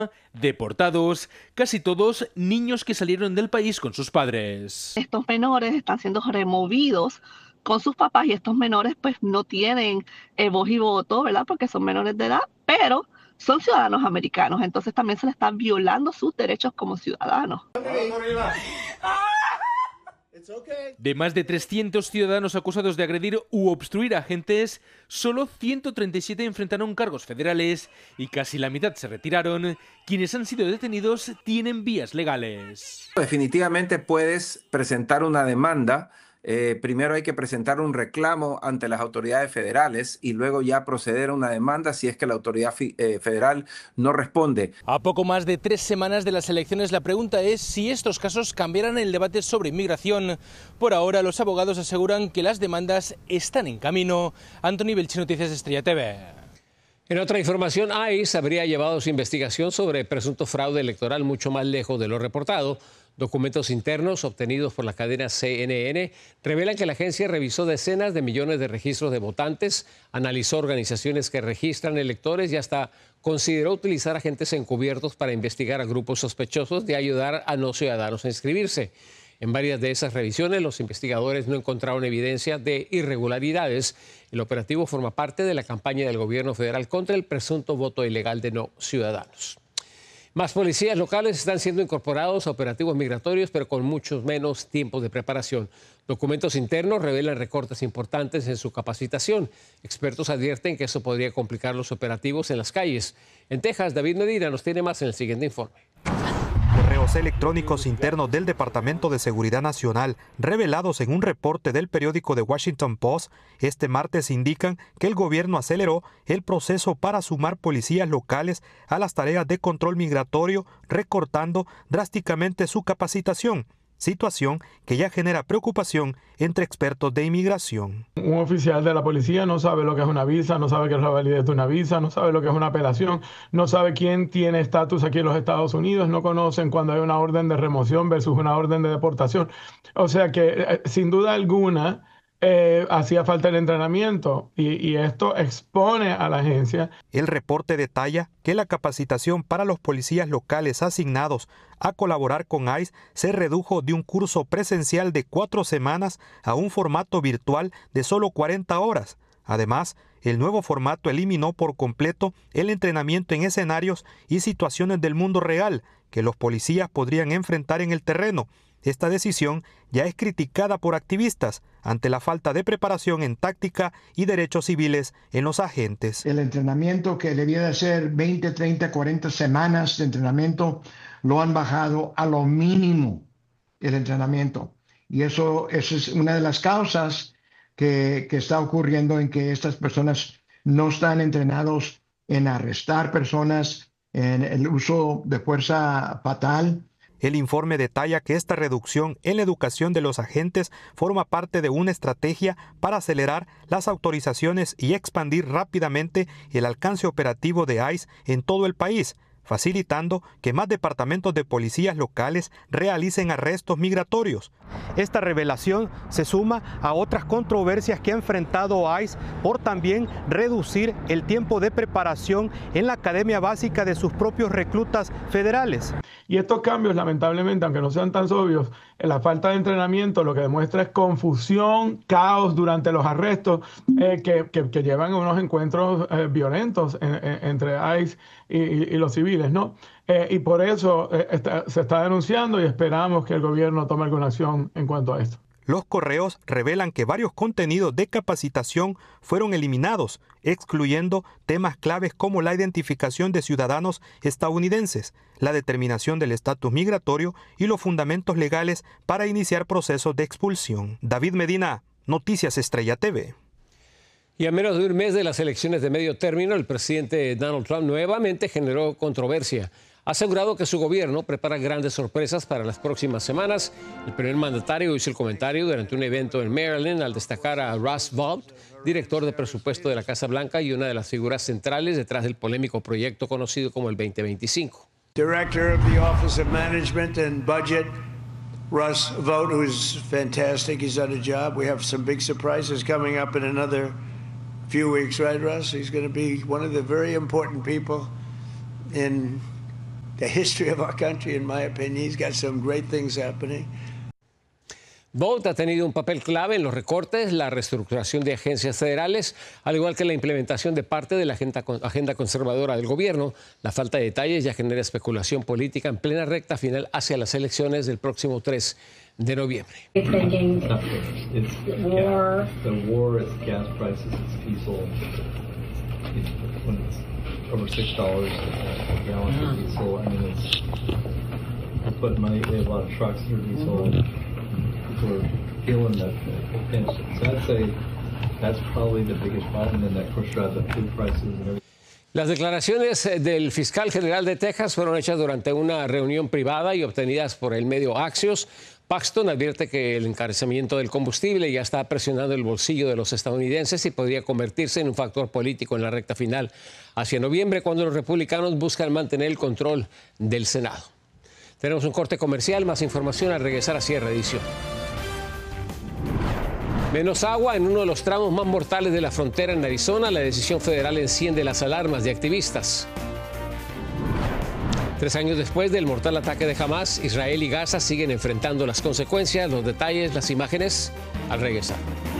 Deportados, casi todos niños que salieron del país con sus padres. Estos menores están siendo removidos con sus papás y estos menores pues no tienen voz y voto, ¿verdad? Porque son menores de edad, pero son ciudadanos americanos, entonces también se les están violando sus derechos como ciudadanos. De más de 300 ciudadanos acusados de agredir u obstruir a agentes, solo 137 enfrentaron cargos federales y casi la mitad se retiraron. Quienes han sido detenidos tienen vías legales. Definitivamente puedes presentar una demanda. Primero hay que presentar un reclamo ante las autoridades federales y luego ya proceder a una demanda si es que la autoridad federal no responde. A poco más de 3 semanas de las elecciones, la pregunta es si estos casos cambiarán el debate sobre inmigración. Por ahora, los abogados aseguran que las demandas están en camino. Anthony Belchi, Noticias Estrella TV. En otra información, ICE habría llevado su investigación sobre presunto fraude electoral mucho más lejos de lo reportado. Documentos internos obtenidos por la cadena CNN revelan que la agencia revisó decenas de millones de registros de votantes, analizó organizaciones que registran electores y hasta consideró utilizar agentes encubiertos para investigar a grupos sospechosos de ayudar a no ciudadanos a inscribirse. En varias de esas revisiones, los investigadores no encontraron evidencia de irregularidades. El operativo forma parte de la campaña del gobierno federal contra el presunto voto ilegal de no ciudadanos. Más policías locales están siendo incorporados a operativos migratorios, pero con muchos menos tiempos de preparación. Documentos internos revelan recortes importantes en su capacitación. Expertos advierten que eso podría complicar los operativos en las calles. En Texas, David Medina nos tiene más en el siguiente informe. Correos electrónicos internos del Departamento de Seguridad Nacional, revelados en un reporte del periódico The Washington Post, este martes indican que el gobierno aceleró el proceso para sumar policías locales a las tareas de control migratorio, recortando drásticamente su capacitación, situación que ya genera preocupación entre expertos de inmigración. Un oficial de la policía no sabe lo que es una visa, no sabe qué es la validez de una visa, no sabe lo que es una apelación, no sabe quién tiene estatus aquí en los Estados Unidos, no conocen cuando hay una orden de remoción versus una orden de deportación. O sea que sin duda alguna hacía falta el entrenamiento y esto expone a la agencia. El reporte detalla que la capacitación para los policías locales asignados a colaborar con ICE se redujo de un curso presencial de 4 semanas a un formato virtual de solo 40 horas. Además, el nuevo formato eliminó por completo el entrenamiento en escenarios y situaciones del mundo real que los policías podrían enfrentar en el terreno. Esta decisión ya es criticada por activistas ante la falta de preparación en táctica y derechos civiles en los agentes. El entrenamiento que debía de ser 20, 30, 40 semanas de entrenamiento lo han bajado a lo mínimo el entrenamiento. Y eso es una de las causas que está ocurriendo en que estas personas no están entrenados en arrestar personas, en el uso de fuerza fatal. El informe detalla que esta reducción en la educación de los agentes forma parte de una estrategia para acelerar las autorizaciones y expandir rápidamente el alcance operativo de ICE en todo el país, facilitando que más departamentos de policías locales realicen arrestos migratorios. Esta revelación se suma a otras controversias que ha enfrentado ICE por también reducir el tiempo de preparación en la academia básica de sus propios reclutas federales. Y estos cambios, lamentablemente, aunque no sean tan obvios, la falta de entrenamiento lo que demuestra es confusión, caos durante los arrestos que llevan a unos encuentros violentos entre ICE y los civiles, ¿no? Y por eso se está denunciando y esperamos que el gobierno tome alguna acción en cuanto a esto. Los correos revelan que varios contenidos de capacitación fueron eliminados, excluyendo temas claves como la identificación de ciudadanos estadounidenses, la determinación del estatus migratorio y los fundamentos legales para iniciar procesos de expulsión. David Medina, Noticias Estrella TV. Y a menos de un mes de las elecciones de medio término, el presidente Donald Trump nuevamente generó controversia. Ha asegurado que su gobierno prepara grandes sorpresas para las próximas semanas. El primer mandatario hizo el comentario durante un evento en Maryland al destacar a Russ Vought, director de presupuesto de la Casa Blanca y una de las figuras centrales detrás del polémico proyecto conocido como el 2025. Director of the Office of Management and Budget, Russ Vought, who's fantastic. He's done a job. We have some big surprises coming up in another few weeks, right, Russ? He's going to be one of the very important people in the history of our country, in my opinion. He's got some great things happening. Vought ha tenido un papel clave en los recortes, la reestructuración de agencias federales, al igual que la implementación de parte de la agenda conservadora del gobierno. La falta de detalles ya genera especulación política en plena recta final hacia las elecciones del próximo 3 de noviembre. The war, it's gas prices, it's diesel. When it's over $6 a gallon for diesel, I mean, it's put money. We have a lot of trucks that are diesel. We're feeling that pinch. So I'd say that's probably the biggest problem, and that of course drives up food prices and everything. Las declaraciones del fiscal general de Texas fueron hechas durante una reunión privada y obtenidas por el medio Axios. Paxton advierte que el encarecimiento del combustible ya está presionando el bolsillo de los estadounidenses y podría convertirse en un factor político en la recta final hacia noviembre, cuando los republicanos buscan mantener el control del Senado. Tenemos un corte comercial, más información al regresar a Cierre Edición. Menos agua en uno de los tramos más mortales de la frontera en Arizona. La decisión federal enciende las alarmas de activistas. 3 años después del mortal ataque de Hamás, Israel y Gaza siguen enfrentando las consecuencias. Los detalles, las imágenes, al regresar.